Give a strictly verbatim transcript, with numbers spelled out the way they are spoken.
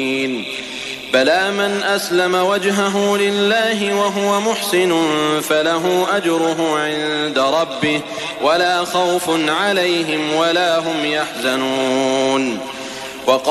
بلى من أسلم وجهه لله وهو محسن فله أجره عند ربه ولا خوف عليهم ولا هم يحزنون